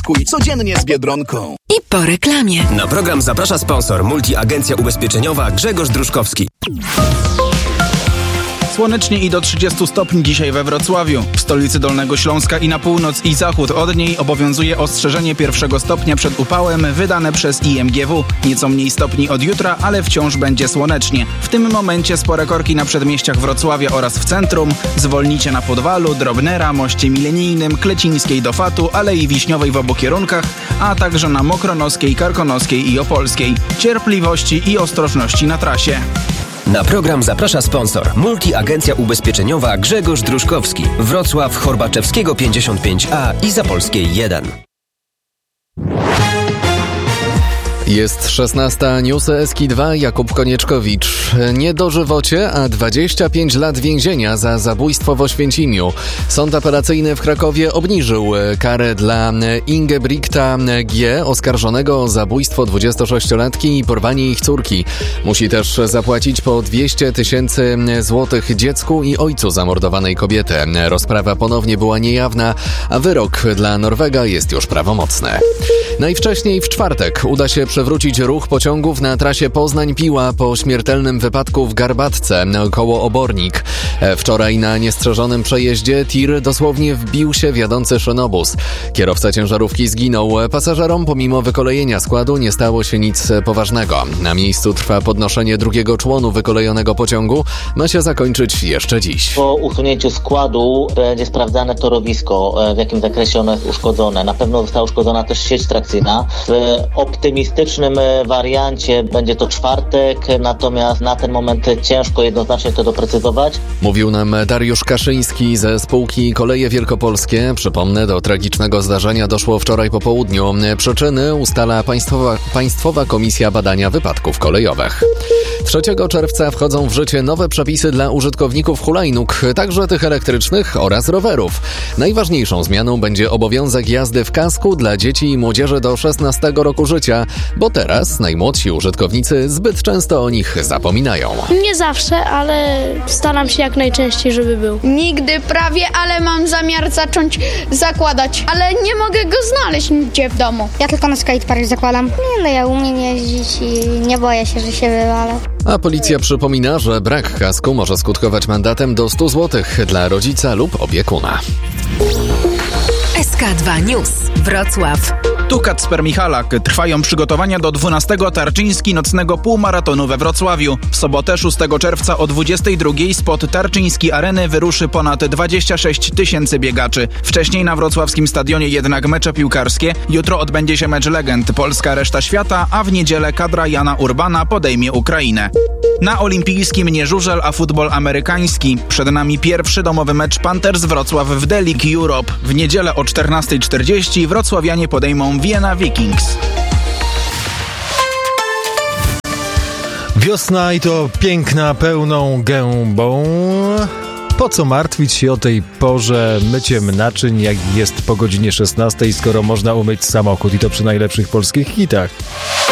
Wędkuj codziennie z Biedronką. I po reklamie. Na program zaprasza sponsor Multiagencja Ubezpieczeniowa Grzegorz Druszkowski. Słonecznie i do 30 stopni dzisiaj we Wrocławiu. W stolicy Dolnego Śląska i na północ i zachód od niej obowiązuje ostrzeżenie 1 stopnia przed upałem wydane przez IMGW. Nieco mniej stopni od jutra, ale wciąż będzie słonecznie. W tym momencie spore korki na przedmieściach Wrocławia oraz w centrum. Zwolnicie na Podwalu, Drobnera, Moście Milenijnym, Klecińskiej do Fatu, Alei Wiśniowej w obu kierunkach, a także na Mokronoskiej, Karkonoskiej i Opolskiej. Cierpliwości i ostrożności na trasie. Na program zaprasza sponsor Multiagencja Ubezpieczeniowa Grzegorz Druszkowski. Wrocław, Horbaczewskiego 55A i Zapolskiej 1. Jest 16, newsy Eski 2, Jakub Konieczkowicz. Nie dożywocie, a 25 lat więzienia za zabójstwo w Oświęcimiu. Sąd apelacyjny w Krakowie obniżył karę dla Ingebrigta G., oskarżonego o zabójstwo 26-latki i porwanie ich córki. Musi też zapłacić po 200 000 złotych dziecku i ojcu zamordowanej kobiety. Rozprawa ponownie była niejawna, a wyrok dla Norwega jest już prawomocny. Najwcześniej w czwartek uda się przywrócić ruch pociągów na trasie Poznań-Piła po śmiertelnym wypadku w Garbatce koło Obornik. Wczoraj na niestrzeżonym przejeździe tir dosłownie wbił się w jadący szynobus. Kierowca ciężarówki zginął. Pasażerom pomimo wykolejenia składu nie stało się nic poważnego. Na miejscu trwa podnoszenie drugiego członu wykolejonego pociągu. Ma się zakończyć jeszcze dziś. Po usunięciu składu będzie sprawdzane torowisko, w jakim zakresie ono jest uszkodzone. Na pewno została uszkodzona też sieć trakcyjna. W optymistycznym wariancie będzie to czwartek, natomiast na ten moment ciężko jednoznacznie to doprecyzować. Mówił nam Dariusz Kaszyński ze spółki Koleje Wielkopolskie. Przypomnę, do tragicznego zdarzenia doszło wczoraj po południu. Przyczyny ustala Państwowa Komisja Badania Wypadków Kolejowych. 3 czerwca wchodzą w życie nowe przepisy dla użytkowników hulajnóg, także tych elektrycznych oraz rowerów. Najważniejszą zmianą będzie obowiązek jazdy w kasku dla dzieci i młodzieży do 16 roku życia, bo teraz najmłodsi użytkownicy zbyt często o nich zapominają. Nie zawsze, ale staram się jak najczęściej, żeby był. Nigdy prawie, ale mam zamiar zacząć zakładać, ale nie mogę go znaleźć nigdzie w domu. Ja tylko na skatepark zakładam. Ja umiem jeździć i nie boję się, że się wywalę. A policja przypomina, że brak kasku może skutkować mandatem do 100 zł dla rodzica lub opiekuna. SK2 News. Wrocław. Tu Kacper Michalak. Trwają przygotowania do 12. Tarczyński nocnego półmaratonu we Wrocławiu. W sobotę 6 czerwca o 22 spod Tarczyński Areny wyruszy ponad 26 000 biegaczy. Wcześniej na wrocławskim stadionie jednak mecze piłkarskie. Jutro odbędzie się mecz legend Polska reszta świata, a w niedzielę kadra Jana Urbana podejmie Ukrainę. Na olimpijskim nie żużel, a futbol amerykański. Przed nami pierwszy domowy mecz Panthers Wrocław w Delik Europe. W niedzielę o 14:40 wrocławianie podejmą Vienna Vikings. Wiosna i to piękna, pełną gębą. Po co martwić się o tej porze myciem naczyń, jak jest po godzinie 16, skoro można umyć samochód i to przy najlepszych polskich hitach?